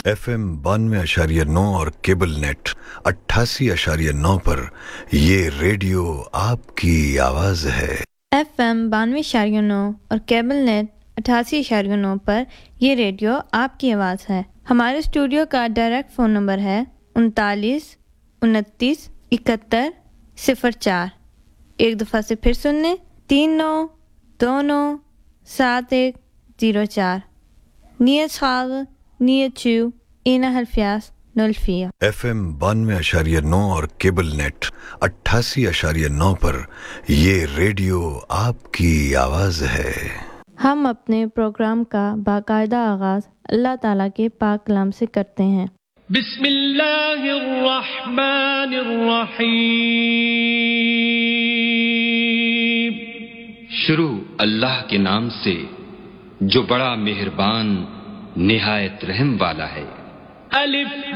FM 92.9 और cable net 88.9 पर ये रेडियो आपकी आवाज है। FM 92.9 और केबल नेट 88.9 पर ये रेडियो आपकी आवाज़ है। हमारे स्टूडियो का डायरेक्ट फ़ोन नंबर है 39 29 71 04। एक दफ़ा से फिर सुन लें 39297104 9 FM 92.9 और केबल नेट 88.9 पर ये रेडियो आपकी आवाज़ है। हम अपने प्रोग्राम का बाकायदा आगाज़ अल्लाह ताला के पाक कलाम से करते हैं। बिस्मिल्लाहिर्रहमानिर्रहीम। शुरू अल्लाह के नाम से जो बड़ा मेहरबान निहायत रहम वाला है। अलिफ